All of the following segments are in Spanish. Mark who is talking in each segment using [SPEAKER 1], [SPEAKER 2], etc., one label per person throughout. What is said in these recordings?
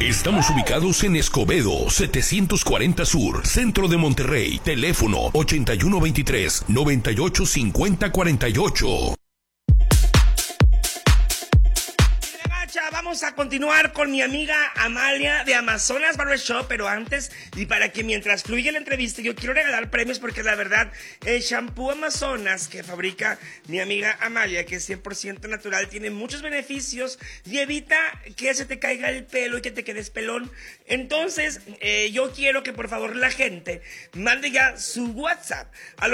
[SPEAKER 1] Estamos ubicados en Escobedo, 740 Sur, Centro de Monterrey. Teléfono 8123-985048.
[SPEAKER 2] Vamos a continuar con mi amiga Amalia de Amazonas Barbershop, pero antes, y para que mientras fluye la entrevista, yo quiero regalar premios porque la verdad, el shampoo Amazonas que fabrica mi amiga Amalia, que es 100% natural, tiene muchos beneficios y evita que se te caiga el pelo y que te quedes pelón. Entonces, yo quiero que por favor la gente mande ya su WhatsApp al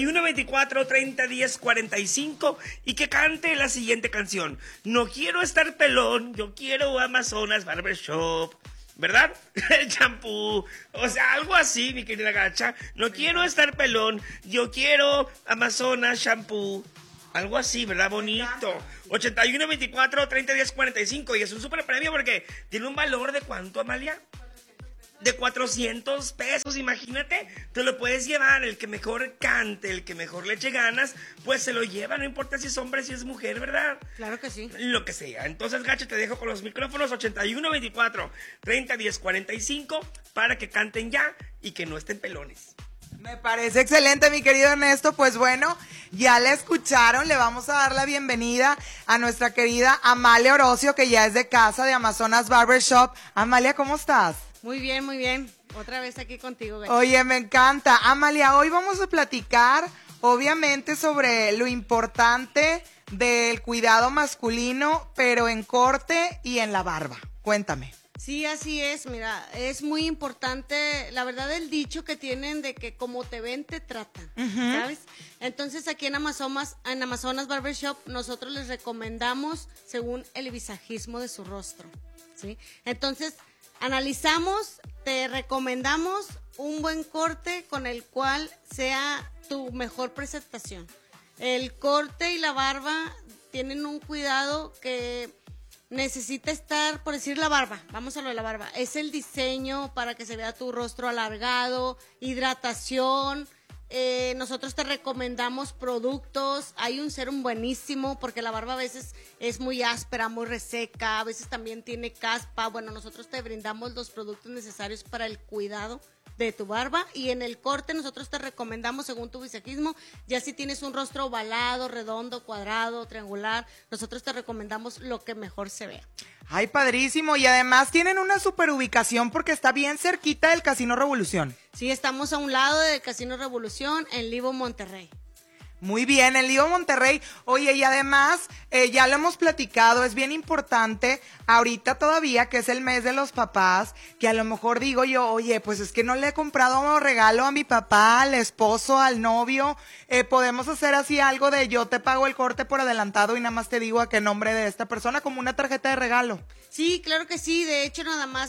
[SPEAKER 2] 8124-3010-45 y que cante la siguiente canción. No quiero estar pelón, yo quiero Amazonas Barbershop, ¿verdad? El champú, o sea, algo así, mi querida Gacha. No quiero estar pelón, yo quiero Amazonas Shampoo. Algo así, ¿verdad? Bonito. 8124-3010-45 y es un super premio porque tiene un valor de ¿cuánto, Amalia? De 400 pesos, imagínate, te lo puedes llevar, el que mejor cante, el que mejor le eche ganas, pues se lo lleva, no importa si es hombre, si es mujer, ¿verdad?
[SPEAKER 3] Claro que sí.
[SPEAKER 2] Lo que sea. Entonces, Gacha, te dejo con los micrófonos 8124-3010-45 para que canten ya y que no estén pelones.
[SPEAKER 4] Me parece excelente, mi querido Ernesto. Pues bueno, ya la escucharon, le vamos a dar la bienvenida a nuestra querida Amalia Orozio, que ya es de casa de Amazonas Barbershop. Amalia, ¿cómo estás?
[SPEAKER 3] Muy bien, muy bien. Otra vez aquí contigo, Gacha.
[SPEAKER 4] Oye, me encanta. Amalia, hoy vamos a platicar, obviamente, sobre lo importante del cuidado masculino, pero en corte y en la barba. Cuéntame.
[SPEAKER 3] Sí, así es. Mira, es muy importante, la verdad, el dicho que tienen de que como te ven, te tratan, ¿sabes? Entonces, aquí en Amazonas Barbershop, nosotros les recomendamos según el visajismo de su rostro, ¿sí? Entonces, analizamos, te recomendamos un buen corte con el cual sea tu mejor presentación. El corte y la barba tienen un cuidado que necesita estar, por decir la barba, vamos a lo de la barba, es el diseño para que se vea tu rostro alargado, hidratación. Nosotros te recomendamos productos, hay un serum buenísimo porque la barba a veces es muy áspera, muy reseca, a veces también tiene caspa. Bueno, nosotros te brindamos los productos necesarios para el cuidado de tu barba y en el corte nosotros te recomendamos según tu visajismo, ya si tienes un rostro ovalado, redondo, cuadrado, triangular, nosotros te recomendamos lo que mejor se vea.
[SPEAKER 4] Ay, padrísimo, y además tienen una super ubicación porque está bien cerquita del Casino Revolución.
[SPEAKER 3] Sí, estamos a un lado del Casino Revolución en Livo, Monterrey.
[SPEAKER 4] Muy bien, en Livo, Monterrey. Oye, y además, ya lo hemos platicado, es bien importante, ahorita todavía, que es el mes de los papás, que a lo mejor digo yo, oye, pues es que no le he comprado un regalo a mi papá, al esposo, al novio, podemos hacer así algo de yo te pago el corte por adelantado y nada más te digo a qué nombre de esta persona, como una tarjeta de regalo.
[SPEAKER 3] Sí, claro que sí, de hecho nada más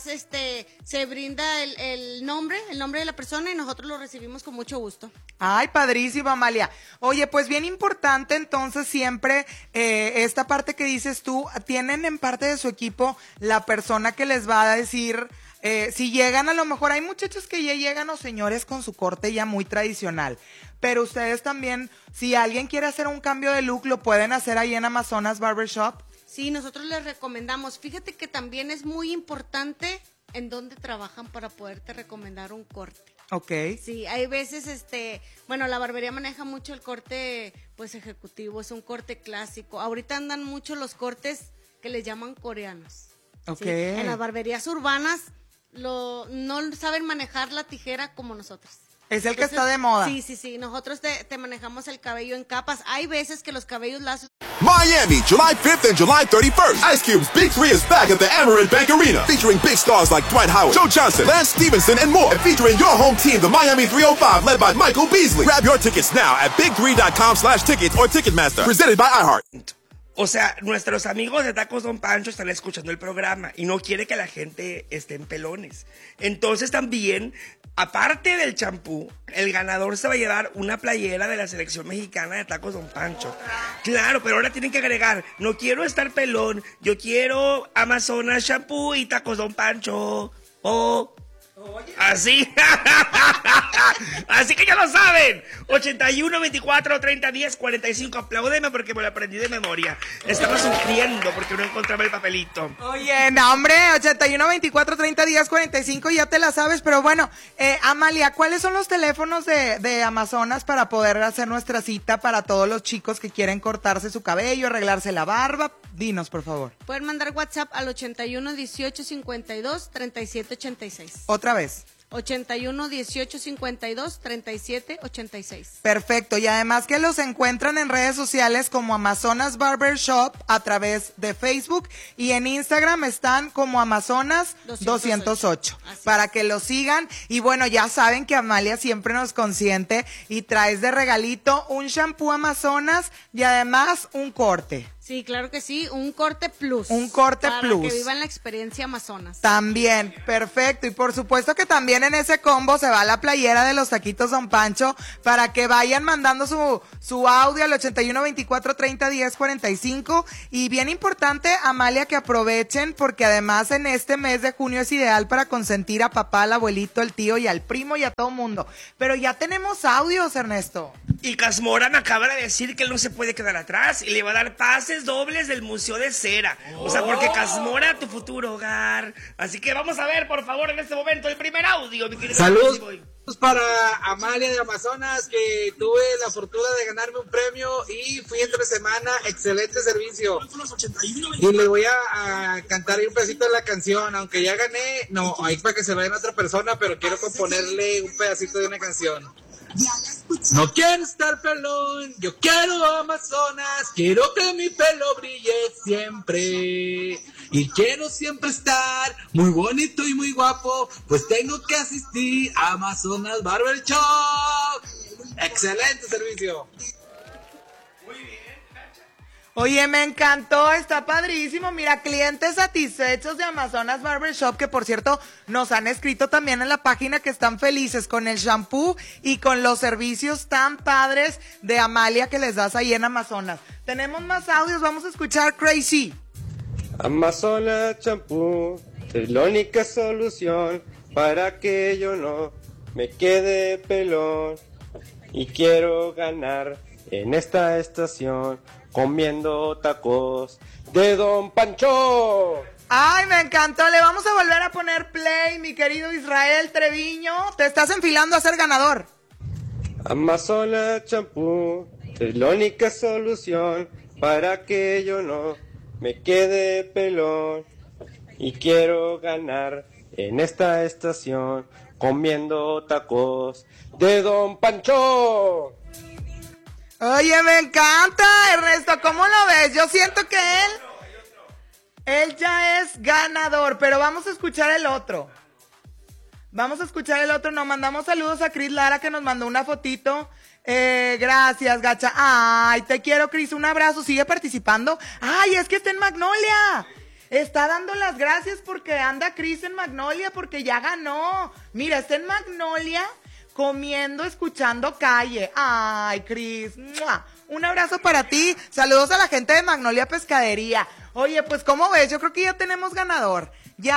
[SPEAKER 3] se brinda el nombre de la persona y nosotros lo recibimos con mucho gusto.
[SPEAKER 4] Ay, padrísimo, Amalia. Oye, pues bien importante entonces siempre esta parte que dices tú, tienen en parte de su equipo la persona que les va a decir, si llegan, a lo mejor hay muchachos que ya llegan o señores con su corte ya muy tradicional, pero ustedes también, si alguien quiere hacer un cambio de look, lo pueden hacer ahí en Amazonas Barbershop.
[SPEAKER 3] Sí, nosotros les recomendamos. Fíjate que también es muy importante en dónde trabajan para poderte recomendar un corte.
[SPEAKER 4] Ok.
[SPEAKER 3] Sí, hay veces, bueno, la barbería maneja mucho el corte, pues, ejecutivo, es un corte clásico. Ahorita andan mucho los cortes que les llaman coreanos.
[SPEAKER 4] Ok.
[SPEAKER 3] ¿Sí? En las barberías urbanas no saben manejar la tijera como nosotros.
[SPEAKER 4] Es el que está de moda.
[SPEAKER 3] Sí. Nosotros te manejamos el cabello en capas. Hay veces que los cabellos lacios.
[SPEAKER 5] Miami, July 5th and July 31st. Ice Cube's Big 3 is back at the Amerant Bank Arena, featuring big stars like Dwight Howard, Joe Johnson, Lance Stevenson, and more. And featuring your home team, the Miami 305, led by Michael Beasley. Grab your tickets now at big3.com/tickets or Ticketmaster. Presented by iHeart.
[SPEAKER 2] O sea, nuestros amigos de Tacos Don Pancho están escuchando el programa y no quiere que la gente esté en pelones. Entonces también, aparte del champú, el ganador se va a llevar una playera de la selección mexicana de Tacos Don Pancho. Claro, pero ahora tienen que agregar, no quiero estar pelón, yo quiero Amazonas Shampoo y Tacos Don Pancho. Así. Así que ya lo saben. 81 24 30 10 45. Apláudeme porque me lo aprendí de memoria. Estaba sufriendo porque no encontraba el papelito.
[SPEAKER 4] Oye, no, hombre, 81 24 30 10 45, ya te la sabes, pero bueno, Amalia, ¿cuáles son los teléfonos de Amazonas para poder hacer nuestra cita para todos los chicos que quieren cortarse su cabello, arreglarse la barba? Dinos, por favor.
[SPEAKER 3] Pueden mandar WhatsApp al 81 18 52 37 86.
[SPEAKER 4] Otra vez.
[SPEAKER 3] 81 18 52 37 86.
[SPEAKER 4] Perfecto, y además que los encuentran en redes sociales como Amazonas Barber Shop a través de Facebook, y en Instagram están como Amazonas 208 para que los sigan. Y bueno, ya saben que Amalia siempre nos consiente y traes de regalito un shampoo Amazonas y además un corte.
[SPEAKER 3] Sí, claro que sí, un corte plus.
[SPEAKER 4] Un corte plus.
[SPEAKER 3] Para que vivan la experiencia Amazonas.
[SPEAKER 4] También, perfecto. Y por supuesto que también en ese combo se va la playera de los taquitos Don Pancho para que vayan mandando su audio al 81 24 30 10 45. Y bien importante, Amalia, que aprovechen porque además en este mes de junio es ideal para consentir a papá, al abuelito, al tío y al primo y a todo mundo. Pero ya tenemos audios, Ernesto.
[SPEAKER 2] Y Casmora me acaba de decir que él no se puede quedar atrás y le va a dar pases dobles del Museo de Cera. O sea, porque Casmora, tu futuro hogar. Así que vamos a ver, por favor, en este momento el primer audio, mi querido.
[SPEAKER 6] Saludos para Amalia de Amazonas, que tuve la fortuna de ganarme un premio y fui entre semana. Excelente servicio. Y le voy a cantar ahí un pedacito de la canción, aunque ya gané. No, ahí para que se vayan a otra persona, pero quiero componerle un pedacito de una canción. No quiero estar pelón, yo quiero Amazonas, quiero que mi pelo brille siempre y quiero siempre estar muy bonito y muy guapo, pues tengo que asistir a Amazonas Barber Shop. Excelente servicio.
[SPEAKER 4] Oye, me encantó, está padrísimo. Mira, clientes satisfechos de Amazonas Barber Shop, que por cierto nos han escrito también en la página que están felices con el shampoo y con los servicios tan padres de Amalia que les das ahí en Amazonas. Tenemos más audios, vamos a escuchar Crazy.
[SPEAKER 7] Amazonas Shampoo es la única solución para que yo no me quede pelón y quiero ganar en esta estación comiendo tacos de Don Pancho.
[SPEAKER 4] Ay, me encantó, le vamos a volver a poner play, mi querido Israel Treviño. Te estás enfilando a ser ganador.
[SPEAKER 7] Amazonas Shampoo es la única solución para que yo no me quede pelón y quiero ganar en esta estación comiendo tacos de Don Pancho.
[SPEAKER 4] Oye, me encanta, Ernesto, ¿cómo lo ves? Yo siento que él ya es ganador, pero vamos a escuchar el otro. Nos mandamos saludos a Cris Lara, que nos mandó una fotito. Gracias, gacha. Ay, te quiero, Cris, un abrazo, sigue participando. Ay, es que está en Magnolia. Está dando las gracias porque anda Cris en Magnolia, porque ya ganó. Mira, está en Magnolia comiendo, escuchando Calle. Ay, Cris, ¡mua! Un abrazo para ti. Saludos a la gente de Magnolia Pescadería. Oye, pues, ¿cómo ves? Yo creo que ya tenemos ganador.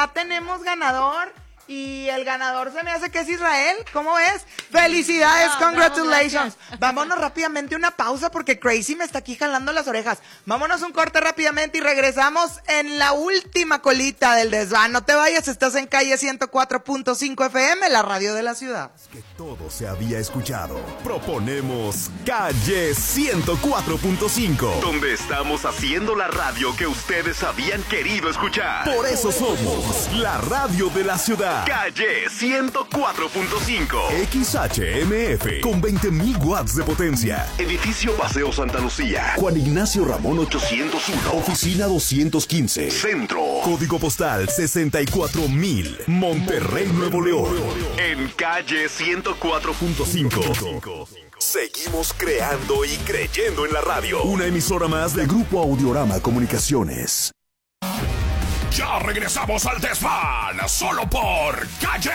[SPEAKER 4] Y el ganador se me hace que es Israel. ¿Cómo ves? ¡Felicidades!
[SPEAKER 3] No,
[SPEAKER 4] ¡Congratulations!
[SPEAKER 3] no,
[SPEAKER 4] Vámonos rápidamente a una pausa porque Crazy me está aquí jalando las orejas. Vámonos un corte rápidamente y regresamos en la última colita del desván. No te vayas, estás en Calle 104.5 FM, la radio de la ciudad.
[SPEAKER 5] Que todo se había escuchado. Proponemos Calle 104.5,
[SPEAKER 1] donde estamos haciendo la radio que ustedes habían querido escuchar.
[SPEAKER 5] Por eso somos la radio de la ciudad.
[SPEAKER 1] Calle 104.5.
[SPEAKER 5] XHMF con 20.000 watts de potencia.
[SPEAKER 1] Edificio Paseo Santa Lucía.
[SPEAKER 5] Juan Ignacio Ramón 801. Oficina 215.
[SPEAKER 1] Centro.
[SPEAKER 5] Código postal 64,000. Monterrey, Nuevo León.
[SPEAKER 1] En Calle 104.5.
[SPEAKER 5] Seguimos creando y creyendo en la radio. Una emisora más del Grupo Audiorama Comunicaciones.
[SPEAKER 1] Ya regresamos al desván, solo por Calle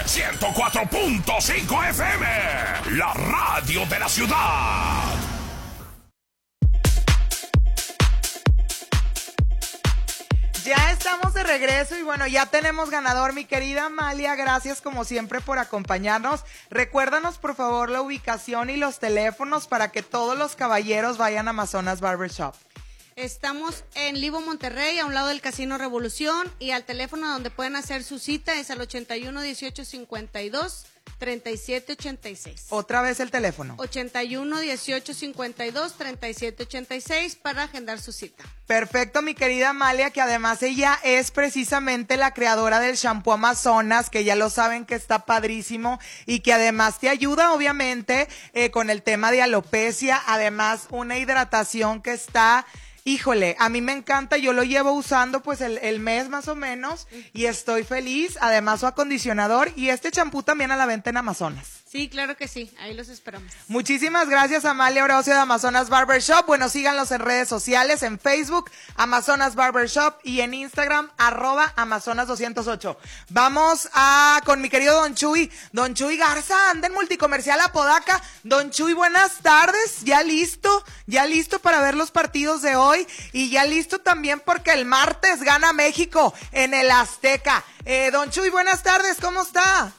[SPEAKER 1] 104.5 FM, la radio de la ciudad.
[SPEAKER 4] Ya está estamos de regreso y bueno, ya tenemos ganador, mi querida Amalia, gracias como siempre por acompañarnos. Recuérdanos por favor la ubicación y los teléfonos para que todos los caballeros vayan a Amazonas Barbershop.
[SPEAKER 3] Estamos en Livo, Monterrey, a un lado del Casino Revolución, y al teléfono donde pueden hacer su cita es al 81 18 52 37 86.
[SPEAKER 4] Otra vez el teléfono.
[SPEAKER 3] 81 18 52 37 86 para agendar su cita.
[SPEAKER 4] Perfecto, mi querida Amalia, que además ella es precisamente la creadora del shampoo Amazonas, que ya lo saben que está padrísimo y que además te ayuda obviamente con el tema de alopecia, además una hidratación que está... Híjole, a mí me encanta, yo lo llevo usando pues el mes más o menos y estoy feliz, además su acondicionador y este champú también a la venta en Amazonas.
[SPEAKER 3] Sí, claro que sí, ahí los esperamos.
[SPEAKER 4] Muchísimas gracias, Amalia Orozco de Amazonas Barbershop. Bueno, síganlos en redes sociales, en Facebook, Amazonas Barbershop, y en Instagram, @Amazonas208. Vamos con mi querido Don Chuy. Don Chuy Garza, anda en Multicomercial Apodaca. Don Chuy, buenas tardes. Ya listo para ver los partidos de hoy y ya listo también porque el martes gana México en el Azteca. Don Chuy, buenas tardes, ¿cómo está?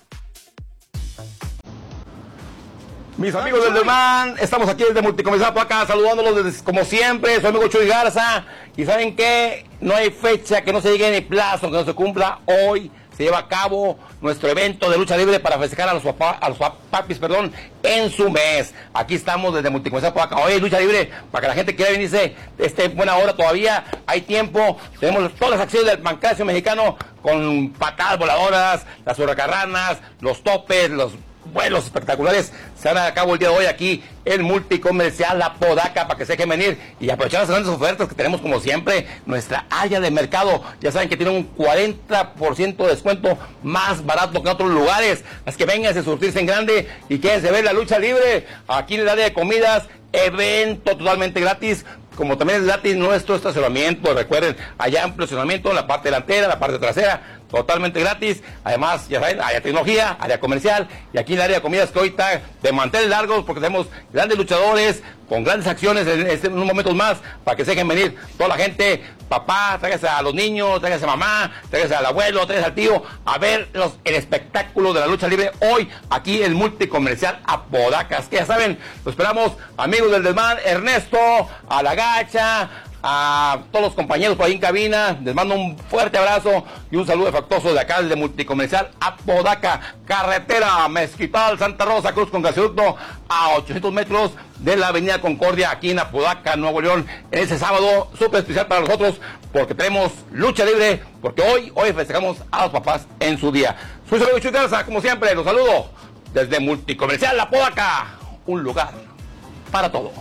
[SPEAKER 8] Mis amigos del Desmán, estamos aquí desde Multicomercial Apodaca, saludándolos desde, como siempre, soy amigo Chuy Garza, y ¿saben qué? No hay fecha que no se llegue ni plazo que no se cumpla. Hoy se lleva a cabo nuestro evento de lucha libre para festejar a los papis, en su mes. Aquí estamos desde Multicomercial Apodaca. Hoy hay lucha libre para que la gente quiera venirse buena hora todavía, hay tiempo. Tenemos todas las acciones del pancracio mexicano con patadas voladoras, las hurracarranas, los topes, los vuelos espectaculares se van a cabo el día de hoy aquí en Multicomercial Apodaca para que se dejen venir y aprovechar las grandes ofertas que tenemos como siempre. Nuestra área de mercado, ya saben que tiene un 40% de descuento más barato que en otros lugares. Así que vengan a surtirse en grande y quédense ver la lucha libre aquí en el área de comidas. Evento totalmente gratis, como también es gratis nuestro estacionamiento. Recuerden, hay amplio estacionamiento en la parte delantera, en la parte trasera, totalmente gratis. Además, ya saben, área de tecnología, área comercial, y aquí en el área de comidas que hoy está de manteles largos porque tenemos grandes luchadores con grandes acciones en unos momentos más para que se dejen venir toda la gente. Papá, tráigase a los niños, tráigase a mamá, tráigase al abuelo, tráigase al tío a ver el espectáculo de la lucha libre hoy aquí en Multicomercial Apodaca. Así que ya saben, lo esperamos, amigos del Desmán, Ernesto, a la Gacha, a todos los compañeros por ahí en cabina. Les mando un fuerte abrazo y un saludo afectuoso de acá de Multicomercial Apodaca, carretera Mezquital, Santa Rosa Cruz con gasoducto, a 800 metros de la avenida Concordia, aquí en Apodaca, Nuevo León, en ese sábado súper especial para nosotros, porque tenemos lucha libre, porque hoy festejamos a los papás en su día. Soy su amigo Chuy Garza, como siempre, los saludo desde Multicomercial Apodaca, un lugar para todo.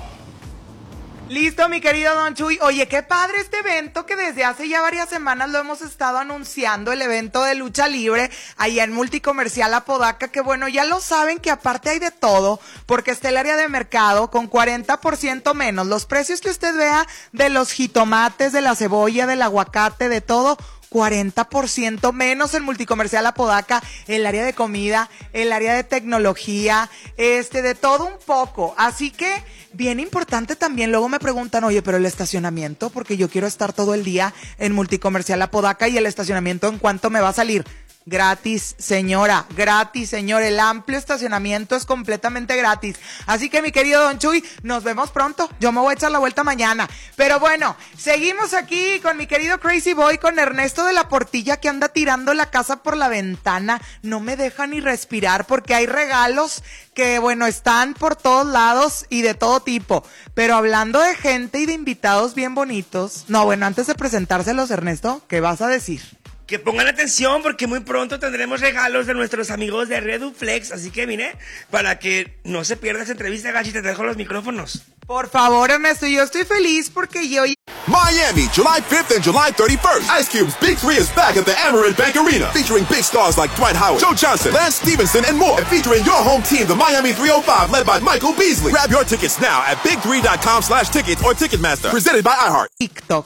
[SPEAKER 4] Listo, mi querido Don Chuy. Oye, qué padre este evento que desde hace ya varias semanas lo hemos estado anunciando, el evento de lucha libre allá en Multicomercial Apodaca, que bueno, ya lo saben que aparte hay de todo, porque está el área de mercado con 40% menos. Los precios que usted vea de los jitomates, de la cebolla, del aguacate, de todo, 40% menos en Multicomercial Apodaca, el área de comida, el área de tecnología, de todo un poco. Así que, bien importante también, luego me preguntan, oye, pero el estacionamiento, porque yo quiero estar todo el día en Multicomercial Apodaca y el estacionamiento, ¿en cuánto me va a salir? Gratis, señora, gratis, señor. El amplio estacionamiento es completamente gratis. Así que, mi querido Don Chuy, nos vemos pronto. Yo me voy a echar la vuelta mañana. Pero bueno, seguimos aquí con mi querido Crazy Boy, con Ernesto de la Portilla, que anda tirando la casa por la ventana. No me deja ni respirar porque hay regalos que, bueno, están por todos lados y de todo tipo. Pero hablando de gente y de invitados bien bonitos. No, bueno, antes de presentárselos, Ernesto, ¿qué vas a decir?
[SPEAKER 2] Que pongan atención porque muy pronto tendremos regalos de nuestros amigos de Reduflex. Así que mire, para que no se pierda esa entrevista, Gachi, te dejo los micrófonos.
[SPEAKER 4] Por favor, Ernesto, yo estoy feliz porque yo...
[SPEAKER 5] Miami, July 5th and July 31st. Ice Cube's Big 3 is back at the Amerant Bank Arena, featuring big stars like Dwight Howard, Joe Johnson, Lance Stevenson, and more. And featuring your home team, the Miami 305, led by Michael Beasley. Grab your tickets now at big3.com/tickets or Ticketmaster. Presented by iHeart.
[SPEAKER 4] TikTok,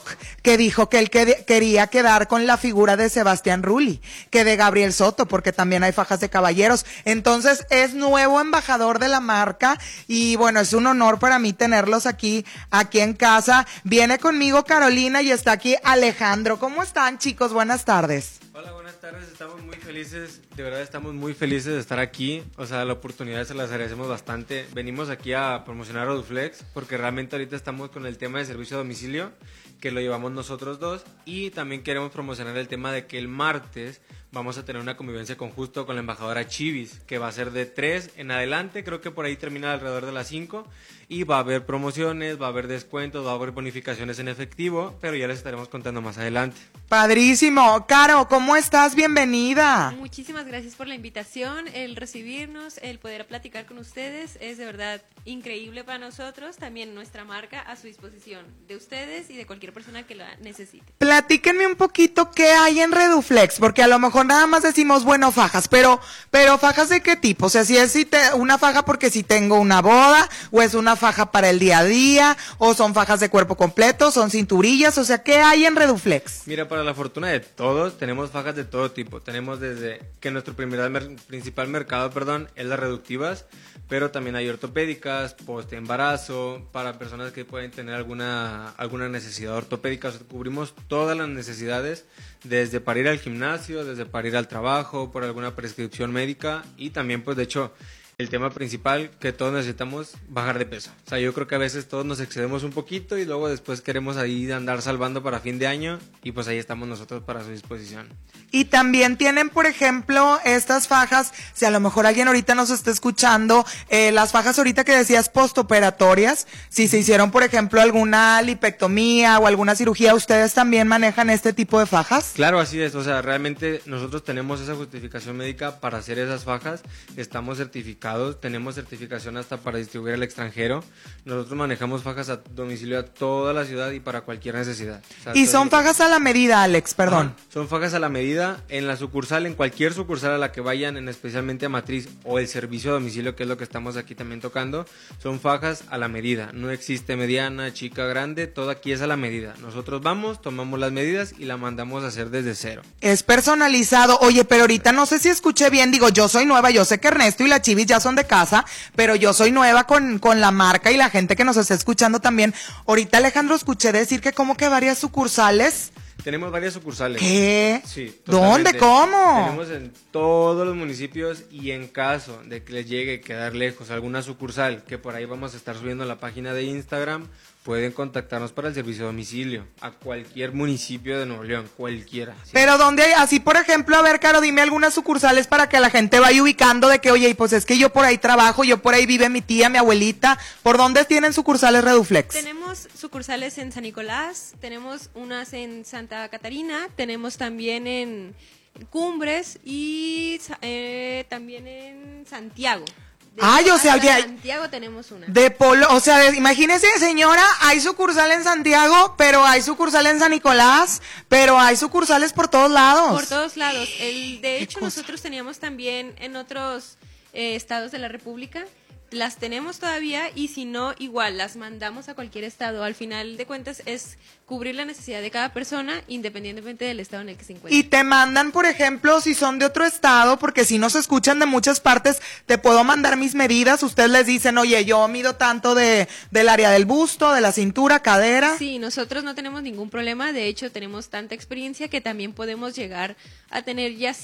[SPEAKER 4] que dijo que él quería quedar con la figura de Sebastián Rulli, que de Gabriel Soto, porque también hay fajas de caballeros. Entonces es nuevo embajador de la marca y bueno, es un honor para mí tenerlos aquí en casa. Viene conmigo Carolina y está aquí Alejandro. ¿Cómo están, chicos? Buenas tardes.
[SPEAKER 9] Hola, buenas tardes, estamos muy felices, de verdad estamos muy felices de estar aquí, o sea, la oportunidad se las agradecemos bastante. Venimos aquí a promocionar Reduflex porque realmente ahorita estamos con el tema de servicio a domicilio, que lo llevamos nosotros dos, y también queremos promocionar el tema de que el martes vamos a tener una convivencia con la embajadora Chivis, que va a ser de 3 en adelante, creo que por ahí termina alrededor de las 5, y va a haber promociones, va a haber descuentos, va a haber bonificaciones en efectivo, pero ya les estaremos contando más adelante.
[SPEAKER 4] Padrísimo. Caro, ¿cómo estás? Bienvenida.
[SPEAKER 10] Muchísimas gracias por la invitación, el recibirnos, el poder platicar con ustedes, es de verdad increíble para nosotros, también nuestra marca a su disposición, de ustedes y de cualquier persona que la necesite.
[SPEAKER 4] Platíquenme un poquito qué hay en Reduflex, porque a lo mejor nada más decimos, bueno, fajas, pero fajas de qué tipo, o sea, si es una faja porque si tengo una boda, o es una faja para el día a día, o son fajas de cuerpo completo, son cinturillas, o sea, ¿qué hay en Reduflex?
[SPEAKER 9] Mira, para la fortuna de todos, tenemos fajas de todo tipo, tenemos desde que nuestro principal mercado, es las reductivas, pero también hay ortopédicas, post-embarazo, para personas que pueden tener alguna necesidad ortopédica, o sea, cubrimos todas las necesidades, desde para ir al gimnasio, desde para ir al trabajo, por alguna prescripción médica, y también pues de hecho el tema principal que todos necesitamos, bajar de peso. O sea, yo creo que a veces todos nos excedemos un poquito y luego después queremos ahí andar salvando para fin de año y pues ahí estamos nosotros para su disposición.
[SPEAKER 4] Y también tienen, por ejemplo, estas fajas, si a lo mejor alguien ahorita nos está escuchando, las fajas ahorita que decías postoperatorias, si se hicieron, por ejemplo, alguna lipectomía o alguna cirugía, ¿ustedes también manejan este tipo de fajas?
[SPEAKER 9] Claro, así es, o sea, realmente nosotros tenemos esa justificación médica para hacer esas fajas, estamos certificados, tenemos certificación hasta para distribuir al extranjero, nosotros manejamos fajas a domicilio a toda la ciudad y para cualquier necesidad. O sea,
[SPEAKER 4] y son fajas a la medida, Alex, perdón.
[SPEAKER 9] Son fajas a la medida, en la sucursal, en cualquier sucursal a la que vayan, especialmente a Matriz o el servicio a domicilio, que es lo que estamos aquí también tocando, son fajas a la medida, no existe mediana, chica, grande, todo aquí es a la medida. Nosotros vamos, tomamos las medidas y la mandamos a hacer desde cero.
[SPEAKER 4] Es personalizado. Oye, pero ahorita no sé si escuché bien, digo, yo soy nueva, yo sé que Ernesto y la Chivis ya son de casa, pero yo soy nueva con la marca y la gente que nos está escuchando también. Ahorita, Alejandro, escuché decir que como que varias sucursales.
[SPEAKER 9] Tenemos varias sucursales.
[SPEAKER 4] ¿Qué?
[SPEAKER 9] Sí.
[SPEAKER 4] ¿Dónde?
[SPEAKER 9] Totalmente.
[SPEAKER 4] ¿Cómo?
[SPEAKER 9] Tenemos en todos los municipios y en caso de que les llegue a quedar lejos alguna sucursal, que por ahí vamos a estar subiendo a la página de Instagram, pueden contactarnos para el servicio a domicilio a cualquier municipio de Nuevo León, cualquiera. ¿Sí?
[SPEAKER 4] Pero ¿dónde hay? Así, por ejemplo, a ver, Caro, dime algunas sucursales para que la gente vaya ubicando de que, oye, pues es que yo por ahí trabajo, yo por ahí vive mi tía, mi abuelita. ¿Por dónde tienen sucursales Reduflex?
[SPEAKER 10] Tenemos sucursales en San Nicolás, tenemos unas en Santa Catarina, tenemos también en Cumbres y también en Santiago.
[SPEAKER 4] Ay, o sea,
[SPEAKER 10] en Santiago tenemos una.
[SPEAKER 4] De Polo, o sea, imagínese, señora, hay sucursal en Santiago, pero hay sucursal en San Nicolás, pero hay sucursales por todos lados.
[SPEAKER 10] Por todos lados. De hecho, nosotros teníamos también en otros estados de la República. Las tenemos todavía y si no, igual, las mandamos a cualquier estado. Al final de cuentas es cubrir la necesidad de cada persona independientemente del estado en el que se encuentre.
[SPEAKER 4] Y te mandan, por ejemplo, si son de otro estado, porque si nos escuchan de muchas partes, te puedo mandar mis medidas. Ustedes les dicen, oye, yo mido tanto del área del busto, de la cintura, cadera.
[SPEAKER 10] Sí, nosotros no tenemos ningún problema. De hecho, tenemos tanta experiencia que también podemos llegar a tener ya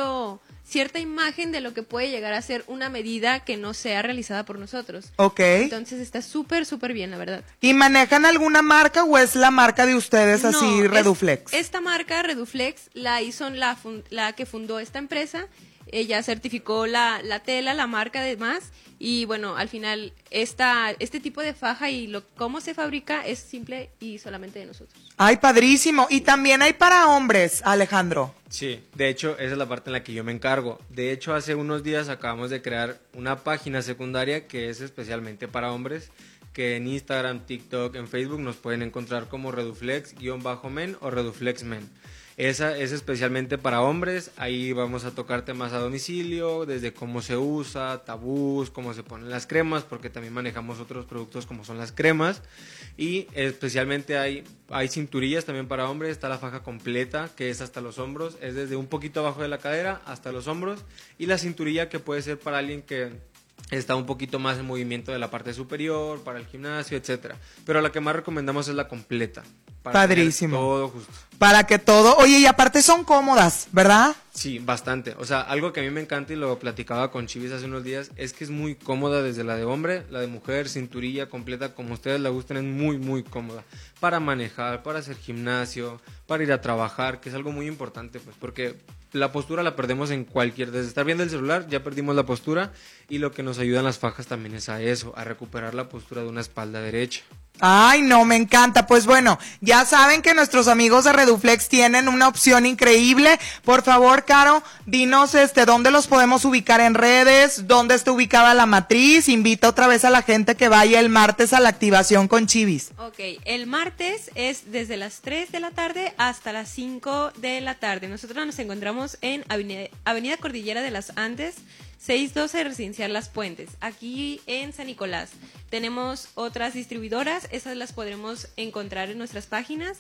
[SPEAKER 10] cierta imagen de lo que puede llegar a ser una medida que no sea realizada por nosotros.
[SPEAKER 4] Ok.
[SPEAKER 10] Entonces está súper, súper bien, la verdad.
[SPEAKER 4] ¿Y manejan alguna marca o es la marca de ustedes así, Reduflex?
[SPEAKER 10] Esta marca, Reduflex, la hizo la que fundó esta empresa. Ella certificó la tela, la marca además. Y bueno, al final este tipo de faja y cómo se fabrica es simple y solamente de nosotros.
[SPEAKER 4] Ay, padrísimo. Y también hay para hombres, Alejandro.
[SPEAKER 9] Sí, de hecho, esa es la parte en la que yo me encargo. De hecho, hace unos días acabamos de crear una página secundaria que es especialmente para hombres, que en Instagram, TikTok, en Facebook nos pueden encontrar como Reduflex-men o Reduflex Men. Esa es especialmente para hombres, ahí vamos a tocar temas a domicilio, desde cómo se usa, tabús, cómo se ponen las cremas, porque también manejamos otros productos como son las cremas, y especialmente hay cinturillas también para hombres, está la faja completa, que es hasta los hombros, es desde un poquito abajo de la cadera hasta los hombros, y la cinturilla que puede ser para alguien que está un poquito más en movimiento de la parte superior, para el gimnasio, etcétera. Pero la que más recomendamos es la completa.
[SPEAKER 4] Padrísimo.
[SPEAKER 9] Todo justo.
[SPEAKER 4] Para que todo, oye, y aparte son cómodas, ¿verdad?
[SPEAKER 9] Sí, bastante. O sea, algo que a mí me encanta y lo platicaba con Chivis hace unos días, es que es muy cómoda desde la de hombre, la de mujer, cinturilla completa, como ustedes la gusten, es muy, muy cómoda. Para manejar, para hacer gimnasio, para ir a trabajar, que es algo muy importante, pues, porque la postura la perdemos en desde estar viendo el celular, ya perdimos la postura, y lo que nos ayudan las fajas también es a eso, a recuperar la postura de una espalda derecha.
[SPEAKER 4] Ay, no, me encanta. Pues bueno, ya saben que nuestros amigos de Reduflex tienen una opción increíble. Por favor, Caro, dinos dónde los podemos ubicar en redes, dónde está ubicada la matriz. Invita otra vez a la gente que vaya el martes a la activación con Chivis.
[SPEAKER 10] Ok, el martes es desde las 3 de la tarde hasta las 5 de la tarde. Nosotros nos encontramos en Avenida Cordillera de las Andes, 612 Residencial Las Puentes, aquí en San Nicolás. Tenemos otras distribuidoras, esas las podremos encontrar en nuestras páginas,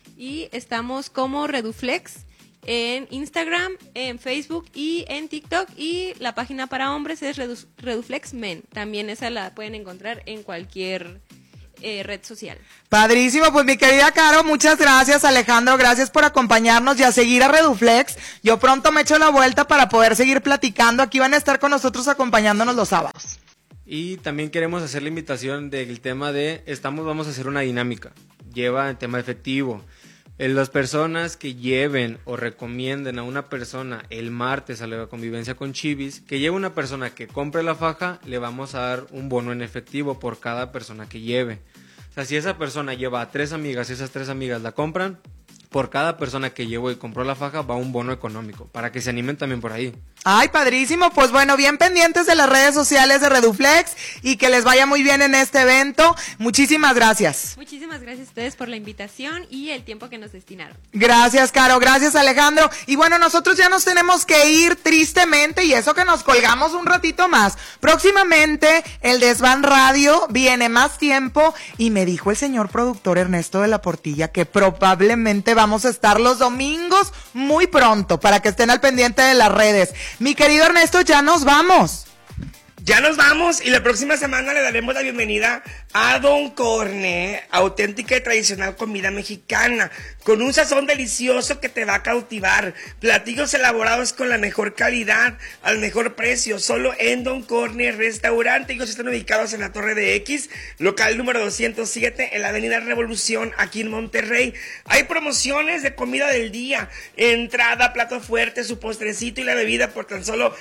[SPEAKER 10] y estamos como Reduflex en Instagram, en Facebook y en TikTok, y la página para hombres es Reduflex Men. También esa la pueden encontrar en cualquier red social.
[SPEAKER 4] Padrísimo, pues mi querida Caro, muchas gracias. Alejandro, gracias por acompañarnos y a seguir a Reduflex. Yo pronto me echo la vuelta para poder seguir platicando. Aquí van a estar con nosotros acompañándonos los sábados.
[SPEAKER 9] Y también queremos hacer la invitación del tema de, vamos a hacer una dinámica, lleva el tema efectivo. Las personas que lleven o recomienden a una persona el martes a la convivencia con Chivis, que lleve una persona que compre la faja, le vamos a dar un bono en efectivo por cada persona que lleve. O sea, si esa persona lleva a 3 amigas y esas 3 amigas la compran, por cada persona que llevó y compró la faja va un bono económico, para que se animen también por ahí.
[SPEAKER 4] Ay, padrísimo, pues bueno, bien pendientes de las redes sociales de Reduflex y que les vaya muy bien en este evento. Muchísimas gracias.
[SPEAKER 10] Muchísimas gracias a ustedes por la invitación y el tiempo que nos destinaron.
[SPEAKER 4] Gracias, Caro, gracias, Alejandro. Y bueno, nosotros ya nos tenemos que ir tristemente, y eso que nos colgamos un ratito más. Próximamente el Desván Radio viene más tiempo, y me dijo el señor productor Ernesto de la Portilla que probablemente vamos a estar los domingos muy pronto, para que estén al pendiente de las redes. Mi querido Ernesto, ya nos vamos.
[SPEAKER 2] Ya nos vamos, y la próxima semana le daremos la bienvenida a Don Corne, auténtica y tradicional comida mexicana, con un sazón delicioso que te va a cautivar. Platillos elaborados con la mejor calidad, al mejor precio, solo en Don Corne Restaurante. Ellos están ubicados en la Torre de X, local número 207, en la Avenida Revolución, aquí en Monterrey. Hay promociones de comida del día, entrada, plato fuerte, su postrecito y la bebida por tan solo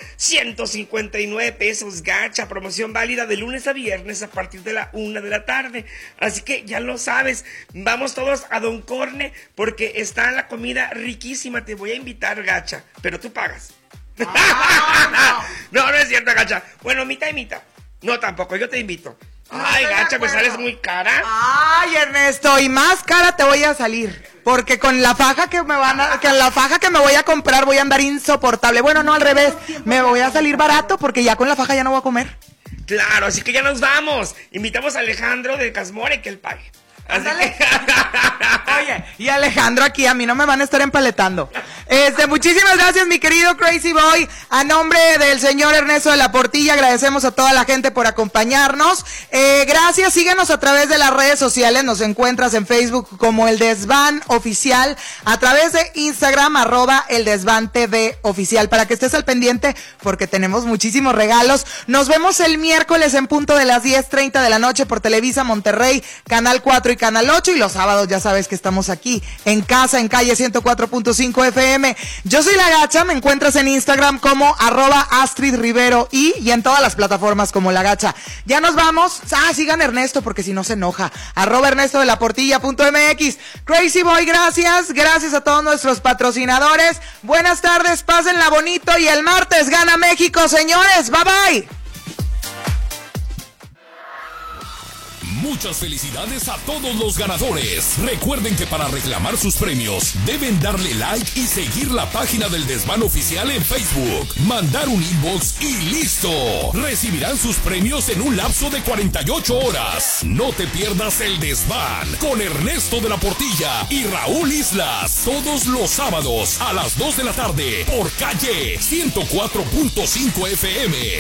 [SPEAKER 2] 159 pesos. Gacha, promoción válida de lunes a viernes a partir de la 1 de la tarde. Así que ya lo sabes, vamos todos a Don Corne porque está la comida riquísima. Te voy a invitar, Gacha, pero tú pagas. No es cierto, Gacha. Bueno, mitad y mitad. No, tampoco, yo te invito. Ay, Gacha, pues sales muy cara.
[SPEAKER 4] Ay, Ernesto, y más cara te voy a salir, porque con la faja que me voy a comprar voy a andar insoportable. Bueno, no, al revés, me voy a salir barato porque ya con la faja ya no voy a comer.
[SPEAKER 2] Claro, así que ya nos vamos. Invitamos a Alejandro de Casmore que él pague.
[SPEAKER 4] Oye, y Alejandro aquí, a mí no me van a estar empaletando. Muchísimas gracias, mi querido Crazy Boy. A nombre del señor Ernesto de la Portilla, agradecemos a toda la gente por acompañarnos. Gracias, síguenos a través de las redes sociales. Nos encuentras en Facebook como El Desván Oficial, a través de Instagram, @eldesvantv oficial, para que estés al pendiente porque tenemos muchísimos regalos. Nos vemos el miércoles en punto de las 10:30 de la noche por Televisa Monterrey, Canal 4 y Canal 8, y los sábados ya sabes que estamos aquí en casa, en calle 104.5 FM. Yo soy La Gacha, me encuentras en Instagram como @Astrid Rivero y en todas las plataformas como La Gacha. Ya nos vamos. Sigan Ernesto porque si no se enoja. @ErnestoDeLaPortilla.mx. Crazy Boy, gracias a todos nuestros patrocinadores. Buenas tardes, pásenla bonito y el martes gana México, señores. Bye bye.
[SPEAKER 1] Muchas felicidades a todos los ganadores. Recuerden que para reclamar sus premios deben darle like y seguir la página del Desván Oficial en Facebook. Mandar un inbox y listo. Recibirán sus premios en un lapso de 48 horas. No te pierdas el Desván con Ernesto de la Portilla y Raúl Islas. Todos los sábados a las 2 de la tarde por Calle 104.5 FM.